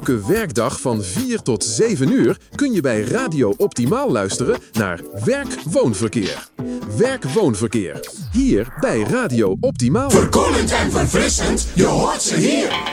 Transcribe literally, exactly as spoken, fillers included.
Elke werkdag van vier tot zeven uur kun je bij Radio Optimaal luisteren naar Werk-Woonverkeer. Werk-Woonverkeer. Hier bij Radio Optimaal. Verkoelend en verfrissend, je hoort ze hier.